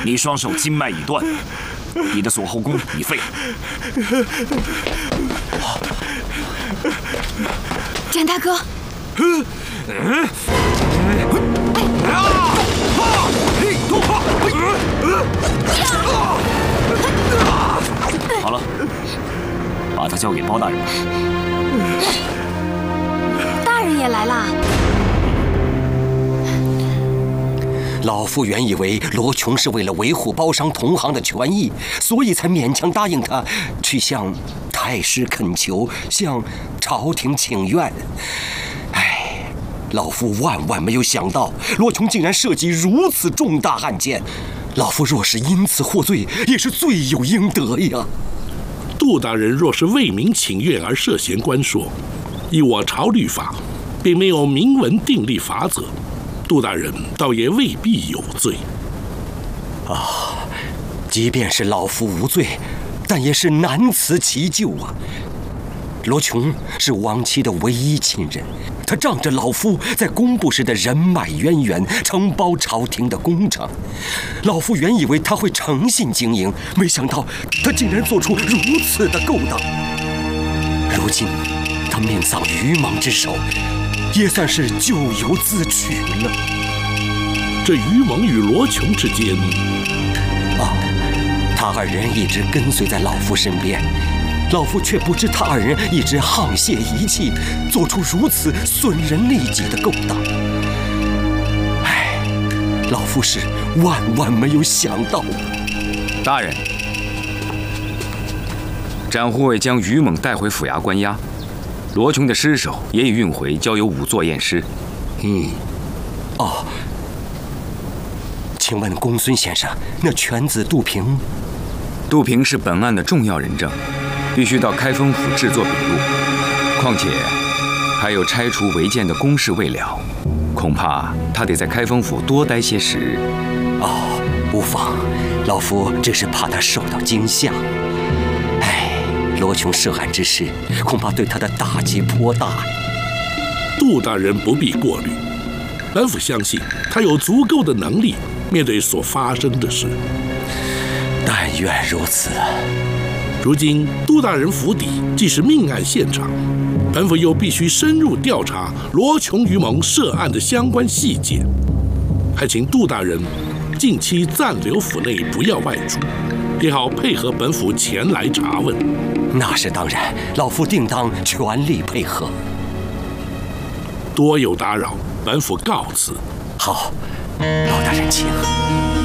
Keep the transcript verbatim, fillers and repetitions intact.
你双手经脉已断，你的锁后功已废。 展大哥。 好了，把他交给包大人吧。 大人也来啦。 老夫原以为罗琼是为了维护包商同行的权益，所以才勉强答应他去向太师恳求，向朝廷请愿。唉，老夫万万没有想到，罗琼竟然涉及如此重大案件。老夫若是因此获罪，也是罪有应得呀。 杜大人若是为民请愿而涉嫌官说，依我朝律法，并没有明文订立法则。 杜大人倒也未必有罪啊！即便是老夫无罪，但也是难辞其咎啊。罗琼是亡妻的唯一亲人，他仗着老夫在工部时的人脉渊源，承包朝廷的工程。老夫原以为他会诚信经营，没想到他竟然做出如此的勾当。如今他命丧于蒙之手。 也算是咎由自取了。 这于蒙与罗琼之间， 啊，他二人一直跟随在老夫身边，老夫却不知他二人一直沆瀣一气，做出如此损人利己的勾当。唉，老夫是万万没有想到啊！ 大人，展护卫将于猛带回府衙关押。 罗琼的尸首也已运回，交由仵作验尸。 嗯，哦，请问公孙先生，那犬子杜平？ 杜平是本案的重要人证，必须到开封府制作笔录。况且还有拆除违建的公事未了，恐怕他得在开封府多待些时日。 哦，无妨，老夫只是怕他受到惊吓。 罗琼涉案之事，恐怕对他的打击颇大。 杜大人不必过虑，本府相信他有足够的能力面对所发生的事。 但愿如此。 如今杜大人府邸既是命案现场，本府又必须深入调查罗琼于蒙涉案的相关细节，还请杜大人近期暂留府内，不要外出，也好配合本府前来查问。 那是当然，老夫定当全力配合。 多有打扰，本府告辞。 好，包大人请。